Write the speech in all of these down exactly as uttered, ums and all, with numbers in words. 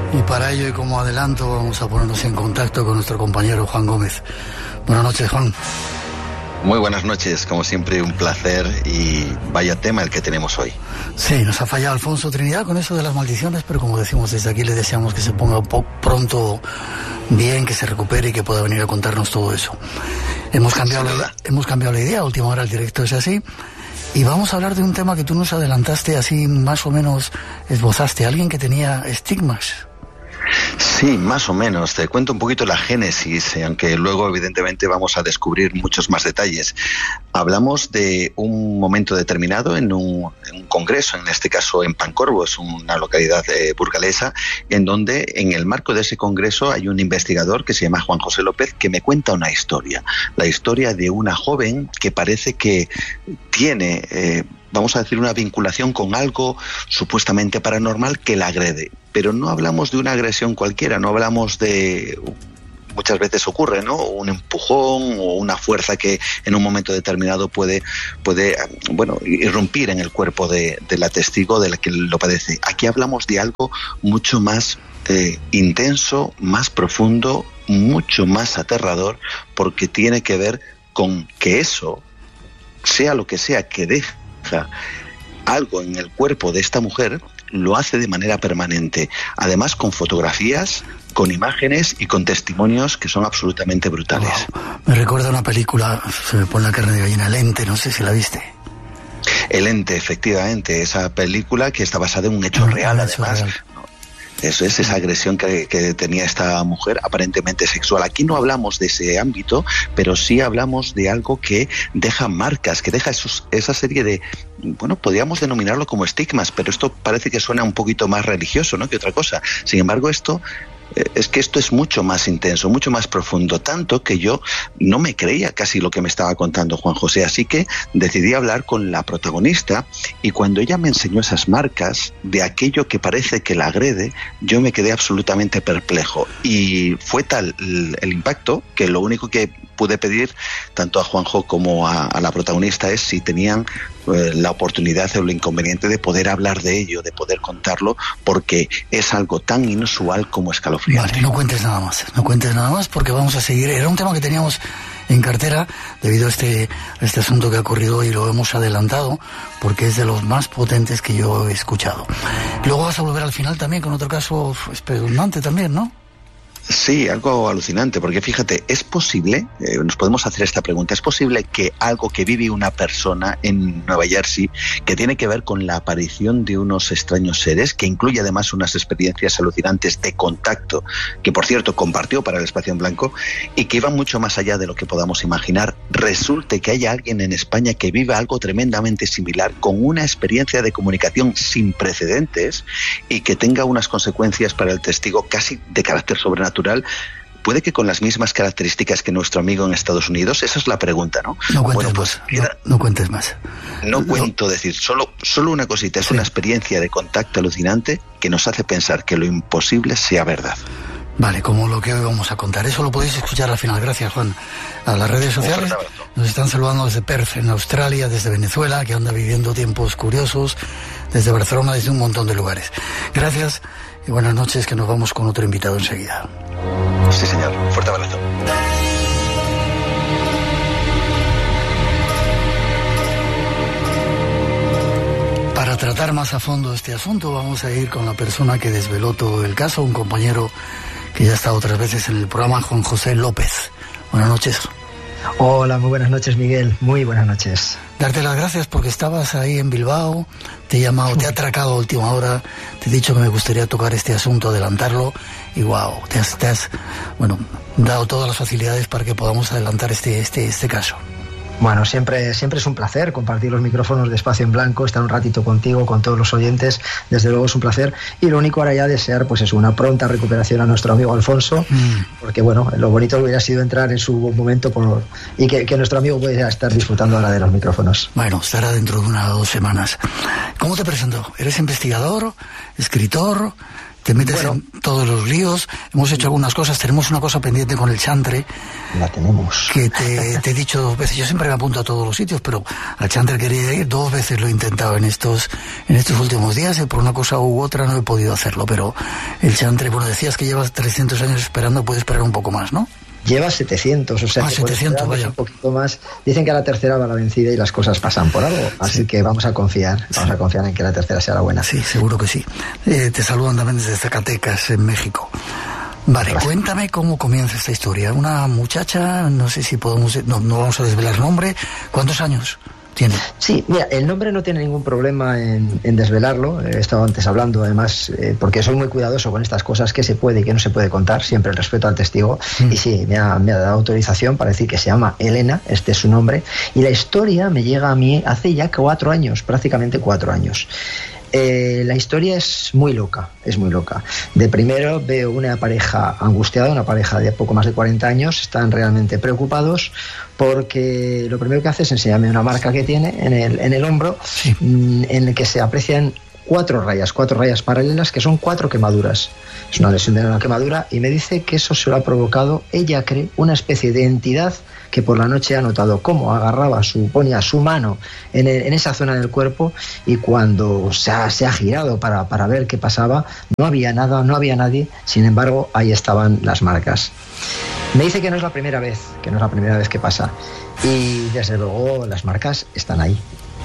Y para ello, y como adelanto, vamos a ponernos en contacto con nuestro compañero Juan Gómez. Buenas noches, Juan. Muy buenas noches, como siempre un placer y vaya tema el que tenemos hoy. Sí, nos ha fallado Alfonso Trinidad con eso de las maldiciones, pero como decimos desde aquí le deseamos que se ponga pronto bien, que se recupere y que pueda venir a contarnos todo eso. Hemos cambiado, la, hemos cambiado la idea, a última hora el directo es así, y vamos a hablar de un tema que tú nos adelantaste, así más o menos esbozaste, alguien que tenía estigmas. Sí, más o menos. Te cuento un poquito la génesis, aunque luego evidentemente vamos a descubrir muchos más detalles. Hablamos de un momento determinado en un, en un congreso, en este caso en Pancorbo, es una localidad eh, burgalesa, en donde en el marco de ese congreso hay un investigador que se llama Juan José López que me cuenta una historia. La historia de una joven que parece que tiene... Eh, vamos a decir, una vinculación con algo supuestamente paranormal que la agrede. Pero no hablamos de una agresión cualquiera, no hablamos de... Muchas veces ocurre, ¿no? Un empujón o una fuerza que en un momento determinado puede, puede bueno, irrumpir en el cuerpo de, de la testigo de la que lo padece. Aquí hablamos de algo mucho más eh, intenso, más profundo, mucho más aterrador, porque tiene que ver con que eso, sea lo que sea que deje algo en el cuerpo de esta mujer, lo hace de manera permanente, además con fotografías, con imágenes y con testimonios que son absolutamente brutales. Wow. Me recuerda una película, se me pone la carne de gallina, El Ente, no sé si la viste. El Ente, efectivamente, esa película que está basada en un hecho no, real, además. Real. Eso es, esa agresión que, que tenía esta mujer, aparentemente sexual. Aquí no hablamos de ese ámbito, pero sí hablamos de algo que deja marcas, que deja esos, esa serie de, bueno, podríamos denominarlo como estigmas, pero esto parece que suena un poquito más religioso, ¿no?, que otra cosa. Sin embargo, esto... es que esto es mucho más intenso, mucho más profundo, tanto que yo no me creía casi lo que me estaba contando Juan José, así que decidí hablar con la protagonista y cuando ella me enseñó esas marcas de aquello que parece que la agrede, yo me quedé absolutamente perplejo y fue tal el, el impacto que lo único que pude pedir tanto a Juanjo como a, a la protagonista es si tenían eh, la oportunidad o el inconveniente de poder hablar de ello, de poder contarlo, porque es algo tan inusual como escalofriante. Vale, no cuentes nada más, no cuentes nada más porque vamos a seguir. Era un tema que teníamos en cartera debido a este, a este asunto que ha ocurrido y lo hemos adelantado porque es de los más potentes que yo he escuchado. Luego vas a volver al final también con otro caso espeluznante también, ¿no? Sí, algo alucinante, porque fíjate, es posible, eh, nos podemos hacer esta pregunta, ¿es posible que algo que vive una persona en Nueva Jersey, que tiene que ver con la aparición de unos extraños seres, que incluye además unas experiencias alucinantes de contacto, que por cierto compartió para el Espacio en Blanco, y que iban mucho más allá de lo que podamos imaginar, resulte que haya alguien en España que viva algo tremendamente similar, con una experiencia de comunicación sin precedentes, y que tenga unas consecuencias para el testigo casi de carácter sobrenatural? ¿Puede que con las mismas características que nuestro amigo en Estados Unidos? Esa es la pregunta, ¿no? No cuentes bueno, pues, más. Queda... No, no cuentes más. No, no cuento decir, solo, solo una cosita. Es sí. Una experiencia de contacto alucinante que nos hace pensar que lo imposible sea verdad. Vale, como lo que hoy vamos a contar. Eso lo podéis escuchar al final. Gracias, Juan. A las redes sociales nos están saludando desde Perth, en Australia, desde Venezuela, que anda viviendo tiempos curiosos, desde Barcelona, desde un montón de lugares. Gracias y buenas noches, que nos vamos con otro invitado enseguida. Sí, señor. Un fuerte abrazo. Para tratar más a fondo este asunto, vamos a ir con la persona que desveló todo el caso, un compañero que ya ha estado otras veces en el programa, Juan José López. Buenas noches. Hola, muy buenas noches, Miguel. Muy buenas noches. Darte las gracias porque estabas ahí en Bilbao, te he llamado, te he atracado a última hora, te he dicho que me gustaría tocar este asunto, adelantarlo, y wow, te has, te has bueno, dado todas las facilidades para que podamos adelantar este, este, este caso. Bueno, siempre, siempre es un placer compartir los micrófonos de Espacio en Blanco, estar un ratito contigo, con todos los oyentes, desde luego es un placer, y lo único ahora ya desear pues es una pronta recuperación a nuestro amigo Alfonso, mm. porque bueno, lo bonito hubiera sido entrar en su momento por, y que, que nuestro amigo pudiera estar disfrutando ahora de los micrófonos. Bueno, estará dentro de una o dos semanas. ¿Cómo te presento? ¿Eres investigador, escritor? te metes bueno, en todos los líos. Hemos hecho algunas cosas, tenemos una cosa pendiente con el chantre. La tenemos. Que te, te he dicho dos veces, yo siempre me apunto a todos los sitios, pero al chantre quería ir, dos veces lo he intentado en estos, en estos últimos días, y por una cosa u otra no he podido hacerlo, pero el chantre, bueno, decías que llevas trescientos años esperando, puedes esperar un poco más, ¿no? Lleva setecientos, o sea, ah, que setecientos, vaya. Un poquito más. Dicen que a la tercera va la vencida y las cosas pasan por algo, así sí. que vamos a confiar, vamos sí. a confiar en que la tercera sea la buena. Sí, seguro que sí. Eh, te saludan también desde Zacatecas, en México. Vale, Gracias. Cuéntame cómo comienza esta historia. Una muchacha, no sé si podemos, no, no vamos a desvelar nombre. ¿Cuántos años tiene? Sí, mira, el nombre no tiene ningún problema en, en desvelarlo. He estado antes hablando, además, eh, porque soy muy cuidadoso con estas cosas, que se puede y que no se puede contar, siempre el respeto al testigo. Mm. Y sí, me ha, me ha dado autorización para decir que se llama Elena, este es su nombre. Y la historia me llega a mí hace ya cuatro años, prácticamente cuatro años. Eh, la historia es muy loca, es muy loca. De primero veo una pareja angustiada, una pareja de poco más de cuarenta años, están realmente preocupados porque lo primero que hace es enseñarme una marca que tiene en el, en el hombro, sí. en el que se aprecian cuatro rayas, cuatro rayas paralelas que son cuatro quemaduras. Es una lesión de una quemadura y me dice que eso se lo ha provocado, ella cree, una especie de entidad que por la noche ha notado cómo agarraba su, ponía su mano en, el, en esa zona del cuerpo, y cuando se ha, se ha girado para, para ver qué pasaba, no había nada, no había nadie, sin embargo ahí estaban las marcas. Me dice que no es la primera vez, que no es la primera vez que pasa, y desde luego las marcas están ahí.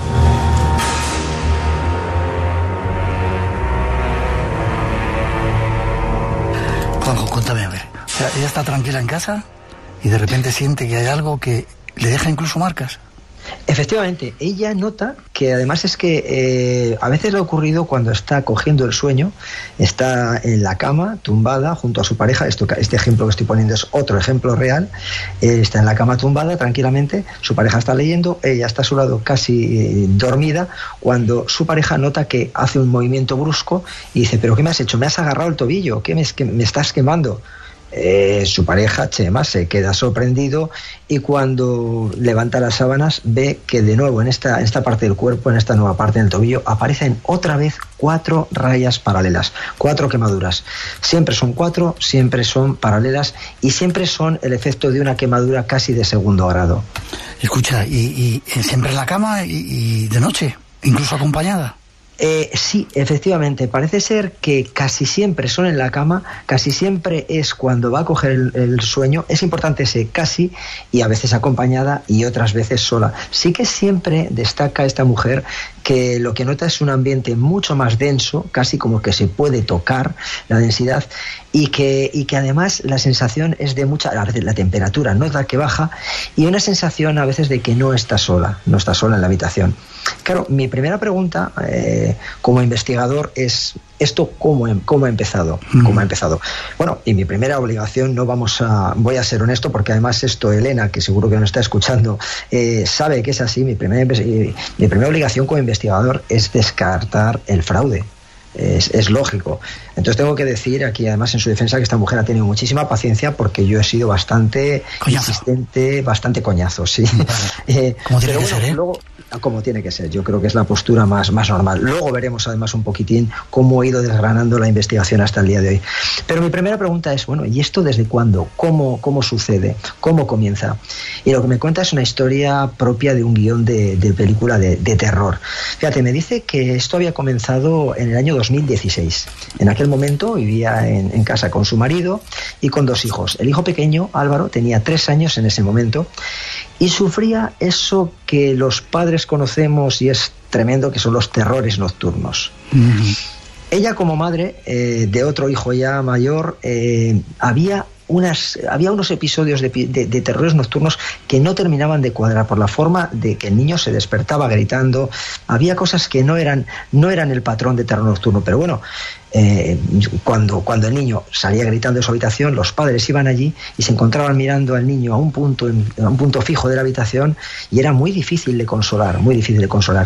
Juanjo, cuéntame, a ver, o sea, ella está tranquila en casa y de repente siente que hay algo que le deja incluso marcas. Efectivamente, ella nota que además es que eh, a veces le ha ocurrido cuando está cogiendo el sueño, está en la cama, tumbada, junto a su pareja. Esto, este ejemplo que estoy poniendo es otro ejemplo real. Eh, está en la cama tumbada tranquilamente, su pareja está leyendo, ella está a su lado casi eh, dormida, cuando su pareja nota que hace un movimiento brusco y dice: ¿pero qué me has hecho? ¿Me has agarrado el tobillo? ¿Qué me, que me estás quemando? Eh, su pareja, Chema, se queda sorprendido y cuando levanta las sábanas ve que de nuevo en esta, en esta parte del cuerpo, en esta nueva parte del tobillo, aparecen otra vez cuatro rayas paralelas, cuatro quemaduras. Siempre son cuatro, siempre son paralelas y siempre son el efecto de una quemadura casi de segundo grado. Escucha, ¿y, y siempre en la cama y, y de noche, incluso acompañada? Eh, sí, efectivamente, parece ser que casi siempre son en la cama, casi siempre es cuando va a coger el, el sueño. Es importante ese casi, y a veces acompañada y otras veces sola. Sí que siempre destaca esta mujer que lo que nota es un ambiente mucho más denso, casi como que se puede tocar la densidad, y que, y que además la sensación es de mucha, a veces la temperatura nota que baja, y una sensación a veces de que no está sola, no está sola en la habitación. Claro, mi primera pregunta eh, como investigador es: ¿esto cómo, cómo ha empezado? ¿Cómo ha empezado? Bueno, y mi primera obligación, no vamos a, voy a ser honesto, porque además esto Elena, que seguro que nos está escuchando, eh, sabe que es así. Mi primera, mi primera obligación como investigador es descartar el fraude. Es, es lógico. Entonces tengo que decir aquí, además, en su defensa, que esta mujer ha tenido muchísima paciencia, porque yo he sido bastante coñazo. insistente, bastante coñazo, sí. Vale. eh, ¿Cómo tiene pero que bueno, ser, eh? Luego, como tiene que ser, yo creo que es la postura más, más normal. Luego veremos además un poquitín cómo he ido desgranando la investigación hasta el día de hoy. Pero mi primera pregunta es, bueno, ¿y esto desde cuándo? ¿Cómo, cómo sucede? ¿Cómo comienza? Y lo que me cuenta es una historia propia de un guión de, de película de, de terror. Fíjate, me dice que esto había comenzado en el año dos mil dieciséis. En aquel momento vivía en, en casa con su marido y con dos hijos. El hijo pequeño, Álvaro, tenía tres años en ese momento y sufría eso que los padres conocemos y es tremendo, que son los terrores nocturnos. Mm-hmm. Ella, como madre eh, de otro hijo ya mayor, eh, había Unas, había unos episodios de, de, de terrores nocturnos que no terminaban de cuadrar por la forma de que el niño se despertaba gritando. Había cosas que no eran, no eran el patrón de terror nocturno, pero bueno, eh, cuando, cuando el niño salía gritando de su habitación, los padres iban allí y se encontraban mirando al niño a un punto, a un punto fijo de la habitación, y era muy difícil de consolar, muy difícil de consolar.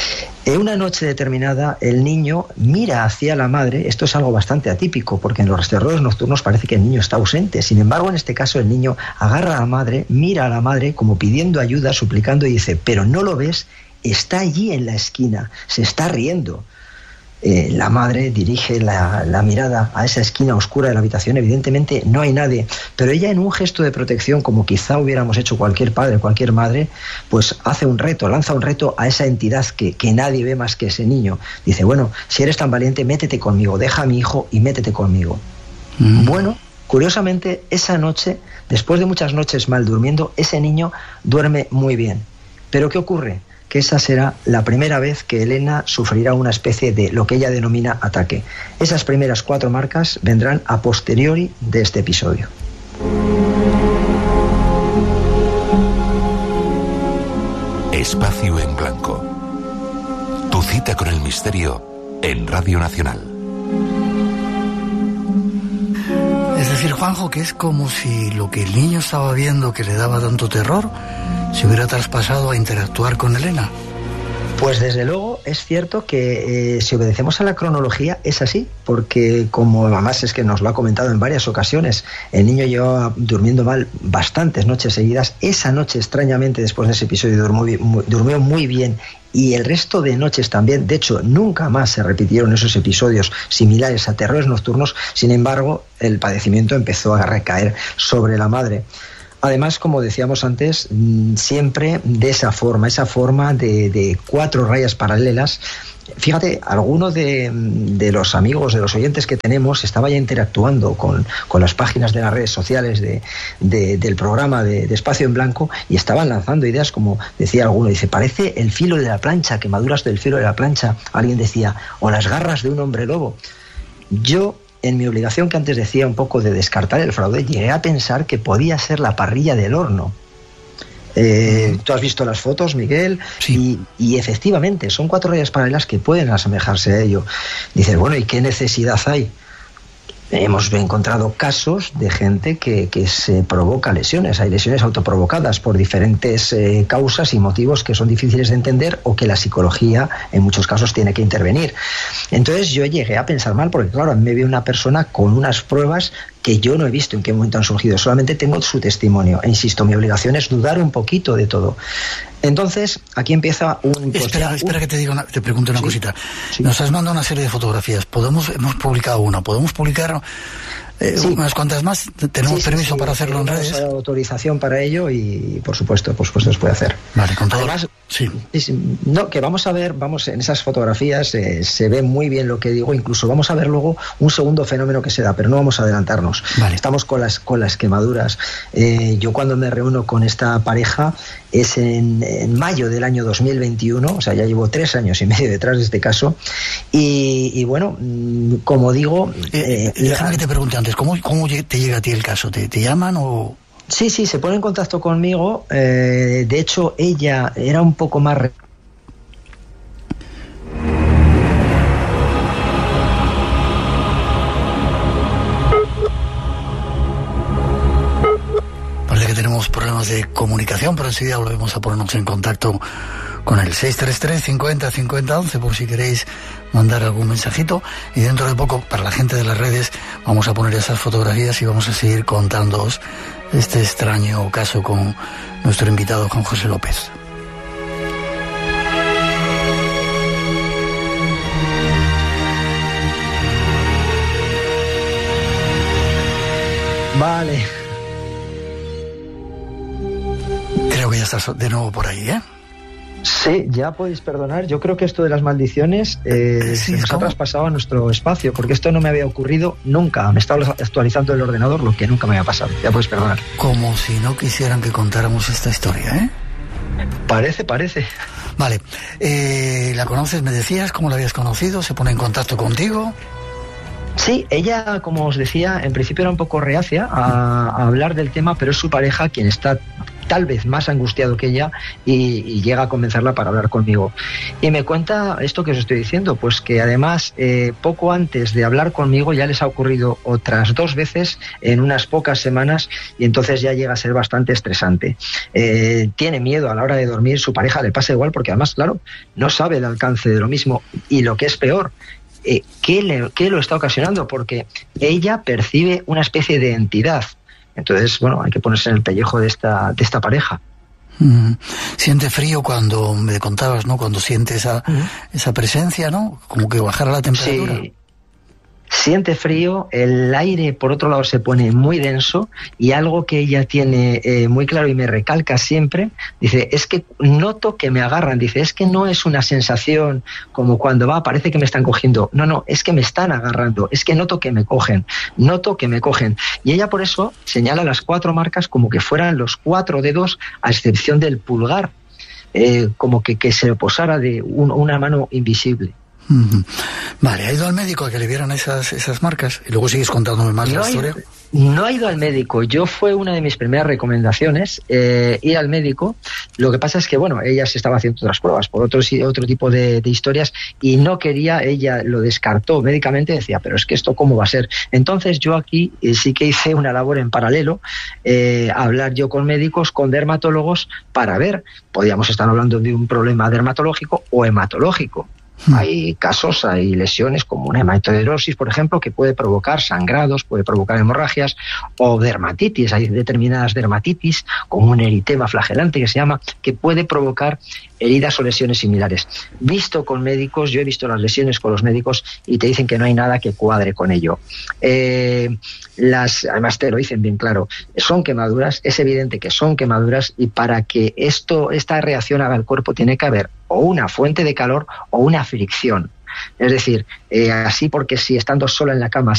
En una noche determinada, el niño mira hacia la madre. Esto es algo bastante atípico, porque en los terrores nocturnos parece que el niño está ausente. Sin embargo, en este caso, el niño agarra a la madre, mira a la madre como pidiendo ayuda, suplicando, y dice: ¿pero no lo ves? Está allí en la esquina, se está riendo. Eh, la madre dirige la, la mirada a esa esquina oscura de la habitación. Evidentemente no hay nadie, pero ella, en un gesto de protección, como quizá hubiéramos hecho cualquier padre, cualquier madre, pues hace un reto, lanza un reto a esa entidad que, que nadie ve más que ese niño. Dice, bueno, si eres tan valiente, métete conmigo, deja a mi hijo y métete conmigo. Mm. Bueno, curiosamente, esa noche, después de muchas noches mal durmiendo, ese niño duerme muy bien. ¿Pero qué ocurre? Que esa será la primera vez que Elena sufrirá una especie de lo que ella denomina ataque. Esas primeras cuatro marcas vendrán a posteriori de este episodio. Espacio en Blanco. Tu cita con el misterio en Radio Nacional. Es decir, Juanjo, que es como si lo que el niño estaba viendo que le daba tanto terror se hubiera traspasado a interactuar con Elena. Pues desde luego es cierto que eh, si obedecemos a la cronología es así, porque como además es que nos lo ha comentado en varias ocasiones, el niño llevaba durmiendo mal bastantes noches seguidas. Esa noche, extrañamente, después de ese episodio durmió muy, durmió muy bien, y el resto de noches también. De hecho, nunca más se repitieron esos episodios similares a terrores nocturnos. Sin embargo, el padecimiento empezó a recaer sobre la madre. Además, como decíamos antes, siempre de esa forma, esa forma de, de cuatro rayas paralelas. Fíjate, algunos de, de los amigos, de los oyentes que tenemos, estaba ya interactuando con, con las páginas de las redes sociales de, de, del programa de, de Espacio en Blanco, y estaban lanzando ideas, como decía alguno, dice, parece el filo de la plancha, quemaduras del filo de la plancha. Alguien decía, o las garras de un hombre lobo. Yo, en mi obligación que antes decía un poco de descartar el fraude, llegué a pensar que podía ser la parrilla del horno. Eh, tú has visto las fotos, Miguel, sí. y, y efectivamente son cuatro rayas paralelas que pueden asemejarse a ello. Dices, bueno, ¿y qué necesidad hay? Hemos encontrado casos de gente que, que se provoca lesiones. Hay lesiones autoprovocadas por diferentes eh, causas y motivos que son difíciles de entender, o que la psicología en muchos casos tiene que intervenir. Entonces yo llegué a pensar mal, porque claro, a mí me ve una persona con unas pruebas que yo no he visto en qué momento han surgido, solamente tengo su testimonio. E insisto, mi obligación es dudar un poquito de todo. Entonces, aquí empieza un... Pues espera, ya, espera un... que te diga una, te pregunte una ¿Sí? cosita. Sí. Nos has mandado una serie de fotografías. Podemos, hemos publicado una. ¿Podemos publicar eh, Sí. unas cuantas más? ¿Tenemos Sí, sí, permiso sí, para hacerlo en tenemos redes? autorización para ello y, por supuesto, por supuesto, se puede hacer. Vale, con todo. Además, sí. es, no, que vamos a ver, vamos, en esas fotografías eh, se ve muy bien lo que digo. Incluso vamos a ver luego un segundo fenómeno que se da, pero no vamos a adelantarnos. Vale. Estamos con las, con las quemaduras. Eh, yo cuando me reúno con esta pareja es en, en mayo del año dos mil veintiuno, o sea, ya llevo tres años y medio detrás de este caso, y, y bueno, como digo... Eh, Eh, déjame la, que te pregunte antes, ¿cómo, cómo te llega a ti el caso? ¿Te, te llaman o...? Sí, sí, se pone en contacto conmigo. Eh, de hecho, ella era un poco más... Re- Parece que tenemos problemas de comunicación, pero enseguida volvemos a ponernos en contacto con el seis tres tres, cincuenta, cincuenta, once, por si queréis mandar algún mensajito. Y dentro de poco, para la gente de las redes, vamos a poner esas fotografías y vamos a seguir contándoos este extraño caso con nuestro invitado Juan José López. Vale. Creo que ya estás de nuevo por ahí, ¿eh? Sí, ya podéis perdonar. Yo creo que esto de las maldiciones eh, Sí, se nos ¿cómo? ha traspasado a nuestro espacio, porque esto no me había ocurrido nunca. Me estaba actualizando el ordenador, lo que nunca me había pasado. Ya podéis perdonar. Como si no quisieran que contáramos esta historia, ¿eh? Parece, parece. Vale. Eh, ¿La conoces, me decías? ¿Cómo la habías conocido? ¿Se pone en contacto contigo? Sí, ella, como os decía, en principio era un poco reacia a, a hablar del tema, pero es su pareja quien está tal vez más angustiado que ella y, y llega a convencerla para hablar conmigo. Y me cuenta esto que os estoy diciendo, pues que además eh, poco antes de hablar conmigo ya les ha ocurrido otras dos veces en unas pocas semanas, y entonces ya llega a ser bastante estresante. Eh, tiene miedo a la hora de dormir, su pareja le pasa igual, porque además, claro, no sabe el alcance de lo mismo, y lo que es peor, Eh, ¿qué, le, ¿qué lo está ocasionando? Porque ella percibe una especie de entidad. Entonces, bueno, hay que ponerse en el pellejo de esta, de esta pareja. Mm. Siente frío cuando me contabas, ¿no? Cuando siente esa, uh-huh. esa presencia, ¿no? Como que bajara la temperatura. Sí. Siente frío, el aire por otro lado se pone muy denso y algo que ella tiene eh, muy claro y me recalca siempre, dice, es que noto que me agarran, dice, es que no es una sensación como cuando va, parece que me están cogiendo, no, no, es que me están agarrando, es que noto que me cogen, noto que me cogen. Y ella por eso señala las cuatro marcas como que fueran los cuatro dedos a excepción del pulgar, eh, como que, que se posara de un, una mano invisible. Uh-huh. Vale, ¿ha ido al médico a que le vieran esas, esas marcas? Y luego sigues contándome más no la historia. Ido, no ha ido al médico. Yo fue una de mis primeras recomendaciones, eh, ir al médico. Lo que pasa es que, bueno, ella se estaba haciendo otras pruebas por otro, otro tipo de, de historias y no quería, ella lo descartó médicamente, decía, pero es que esto cómo va a ser. Entonces yo aquí eh, sí que hice una labor en paralelo, eh, hablar yo con médicos, con dermatólogos, para ver, podíamos estar hablando de un problema dermatológico o hematológico. Hay casos, hay lesiones como una hematodrosis, por ejemplo, que puede provocar sangrados, puede provocar hemorragias o dermatitis. Hay determinadas dermatitis, como un eritema flagelante que se llama, que puede provocar heridas o lesiones similares. Visto con médicos, yo he visto las lesiones con los médicos y te dicen que no hay nada que cuadre con ello. Eh, las, además te lo dicen bien claro, son quemaduras, es evidente que son quemaduras y para que esto, esta reacción haga el cuerpo tiene que haber o una fuente de calor o una fricción. Es decir, eh, así porque si estando sola en la cama